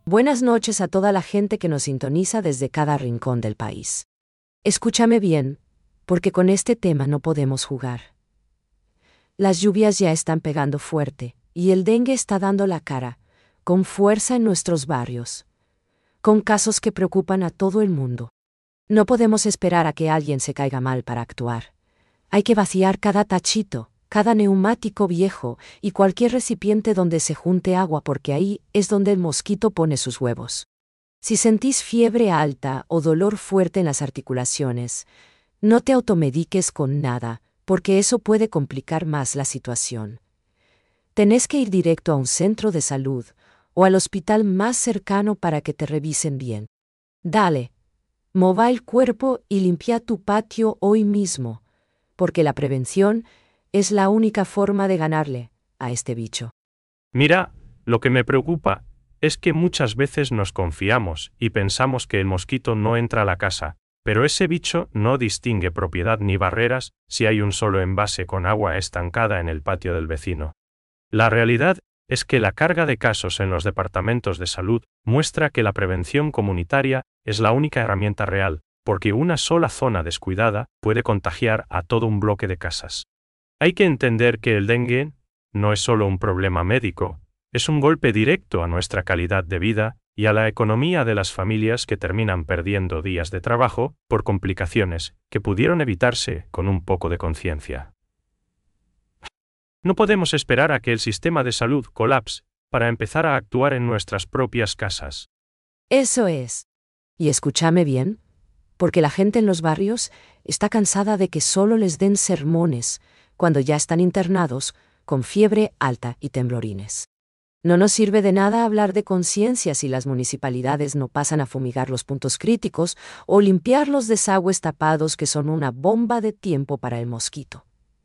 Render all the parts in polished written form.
Buenas noches a toda la gente que nos sintoniza desde cada rincón del país. Escúchame bien, porque con este tema no podemos jugar. Las lluvias ya están pegando fuerte, y el dengue está dando la cara, con fuerza en nuestros barrios, con casos que preocupan a todo el mundo. No podemos esperar a que alguien se caiga mal para actuar. Hay que vaciar cada tachito, cada neumático viejo y cualquier recipiente donde se junte agua, porque ahí es donde el mosquito pone sus huevos. Si sentís fiebre alta o dolor fuerte en las articulaciones, no te automediques con nada, porque eso puede complicar más la situación. Tenés que ir directo a un centro de salud o al hospital más cercano para que te revisen bien. Dale, mova el cuerpo y limpia tu patio hoy mismo, porque la prevención es la única forma de ganarle a este bicho. Mira, lo que me preocupa es que muchas veces nos confiamos y pensamos que el mosquito no entra a la casa, pero ese bicho no distingue propiedad ni barreras si hay un solo envase con agua estancada en el patio del vecino. La realidad es que la carga de casos en los departamentos de salud muestra que la prevención comunitaria es la única herramienta real, porque una sola zona descuidada puede contagiar a todo un bloque de casas. Hay que entender que el dengue no es solo un problema médico, es un golpe directo a nuestra calidad de vida y a la economía de las familias que terminan perdiendo días de trabajo por complicaciones que pudieron evitarse con un poco de conciencia. No podemos esperar a que el sistema de salud colapse para empezar a actuar en nuestras propias casas. Eso es. Y escúchame bien, porque la gente en los barrios está cansada de que solo les den sermones cuando ya están internados con fiebre alta y temblorines. No nos sirve de nada hablar de conciencia si las municipalidades no pasan a fumigar los puntos críticos o limpiar los desagües tapados, que son una bomba de tiempo para el mosquito.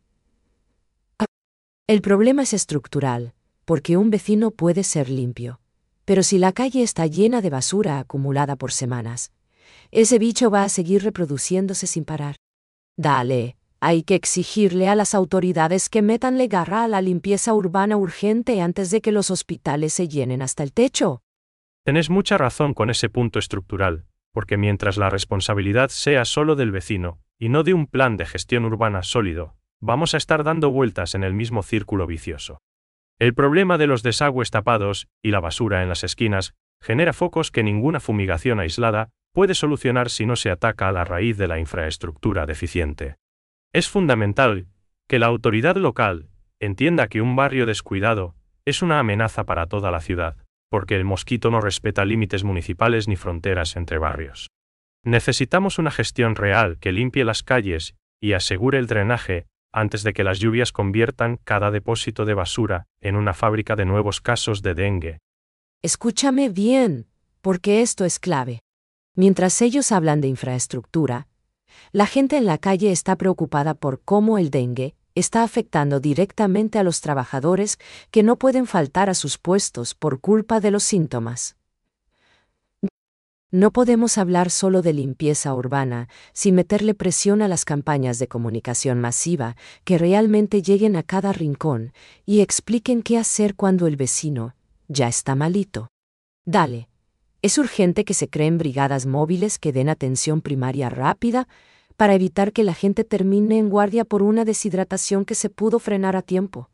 El problema es estructural, porque un vecino puede ser limpio, pero si la calle está llena de basura acumulada por semanas, ese bicho va a seguir reproduciéndose sin parar. Dale, hay que exigirle a las autoridades que metanle garra a la limpieza urbana urgente antes de que los hospitales se llenen hasta el techo. Tenés mucha razón con ese punto estructural, porque mientras la responsabilidad sea solo del vecino y no de un plan de gestión urbana sólido, vamos a estar dando vueltas en el mismo círculo vicioso. El problema de los desagües tapados y la basura en las esquinas genera focos que ninguna fumigación aislada puede solucionar si no se ataca a la raíz de la infraestructura deficiente. Es fundamental que la autoridad local entienda que un barrio descuidado es una amenaza para toda la ciudad, porque el mosquito no respeta límites municipales ni fronteras entre barrios. Necesitamos una gestión real que limpie las calles y asegure el drenaje antes de que las lluvias conviertan cada depósito de basura en una fábrica de nuevos casos de dengue. Escúchame bien, porque esto es clave. Mientras ellos hablan de infraestructura, la gente en la calle está preocupada por cómo el dengue está afectando directamente a los trabajadores que no pueden faltar a sus puestos por culpa de los síntomas. No podemos hablar solo de limpieza urbana sin meterle presión a las campañas de comunicación masiva que realmente lleguen a cada rincón y expliquen qué hacer cuando el vecino ya está malito. Dale, es urgente que se creen brigadas móviles que den atención primaria rápida para evitar que la gente termine en guardia por una deshidratación que se pudo frenar a tiempo.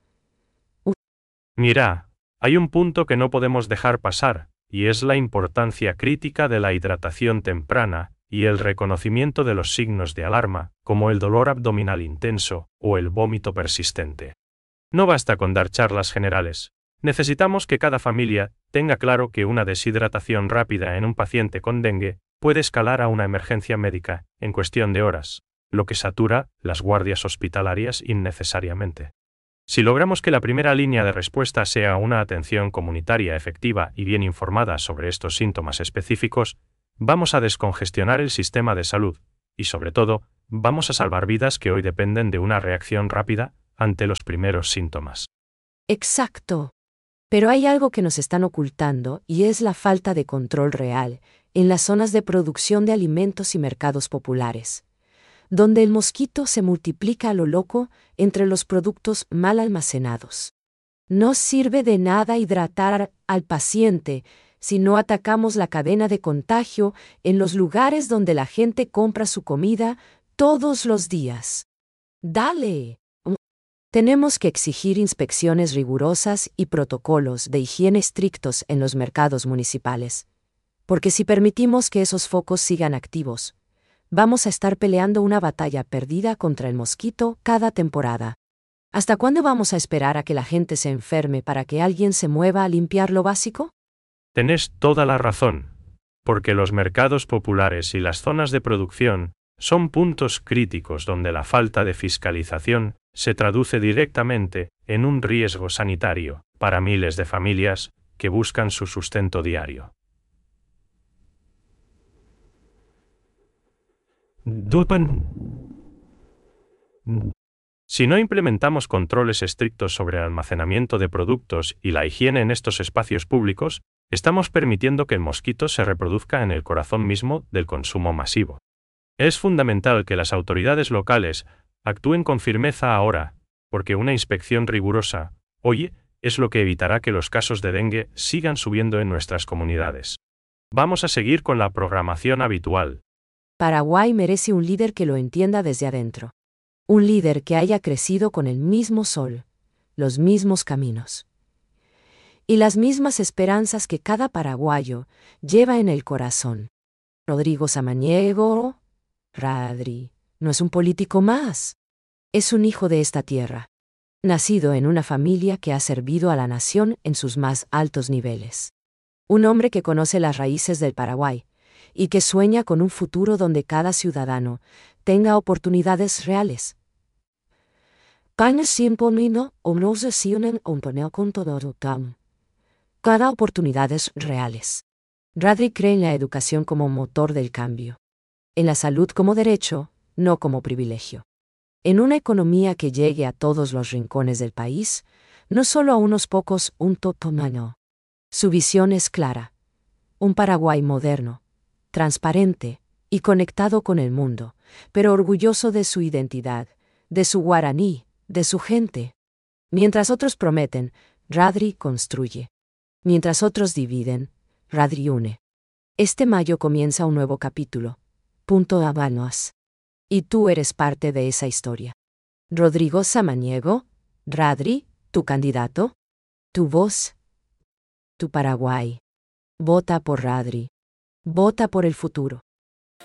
Mira, hay un punto que no podemos dejar pasar, y es la importancia crítica de la hidratación temprana y el reconocimiento de los signos de alarma, como el dolor abdominal intenso o el vómito persistente. No basta con dar charlas generales. Necesitamos que cada familia tenga claro que una deshidratación rápida en un paciente con dengue puede escalar a una emergencia médica en cuestión de horas, lo que satura las guardias hospitalarias innecesariamente. Si logramos que la primera línea de respuesta sea una atención comunitaria efectiva y bien informada sobre estos síntomas específicos, vamos a descongestionar el sistema de salud y, sobre todo, vamos a salvar vidas que hoy dependen de una reacción rápida ante los primeros síntomas. Exacto. Pero hay algo que nos están ocultando, y es la falta de control real en las zonas de producción de alimentos y mercados populares, donde el mosquito se multiplica a lo loco entre los productos mal almacenados. No sirve de nada hidratar al paciente si no atacamos la cadena de contagio en los lugares donde la gente compra su comida todos los días. ¡Dale! Tenemos que exigir inspecciones rigurosas y protocolos de higiene estrictos en los mercados municipales, porque si permitimos que esos focos sigan activos, vamos a estar peleando una batalla perdida contra el mosquito cada temporada. ¿Hasta cuándo vamos a esperar a que la gente se enferme para que alguien se mueva a limpiar lo básico? Tenés toda la razón, porque los mercados populares y las zonas de producción son puntos críticos donde la falta de fiscalización se traduce directamente en un riesgo sanitario para miles de familias que buscan su sustento diario. Si no implementamos controles estrictos sobre el almacenamiento de productos y la higiene en estos espacios públicos, estamos permitiendo que el mosquito se reproduzca en el corazón mismo del consumo masivo. Es fundamental que las autoridades locales actúen con firmeza ahora, porque una inspección rigurosa, hoy, es lo que evitará que los casos de dengue sigan subiendo en nuestras comunidades. Vamos a seguir con la programación habitual. Paraguay merece un líder que lo entienda desde adentro. Un líder que haya crecido con el mismo sol, los mismos caminos y las mismas esperanzas que cada paraguayo lleva en el corazón. Rodrigo Samaniego, Radri, no es un político más. Es un hijo de esta tierra, nacido en una familia que ha servido a la nación en sus más altos niveles. Un hombre que conoce las raíces del Paraguay y que sueña con un futuro donde cada ciudadano tenga oportunidades reales. Cada oportunidades reales. Radri cree en la educación como motor del cambio. En la salud como derecho, no como privilegio. En una economía que llegue a todos los rincones del país, no solo a unos pocos, un totomano. Su visión es clara. Un Paraguay moderno, transparente y conectado con el mundo, pero orgulloso de su identidad, de su guaraní, de su gente. Mientras otros prometen, Radri construye. Mientras otros dividen, Radri une. Este mayo comienza un nuevo capítulo. Punto Habanos. Y tú eres parte de esa historia. Rodrigo Samaniego, Radri, tu candidato, tu voz, tu Paraguay. Vota por Radri. Vota por el futuro.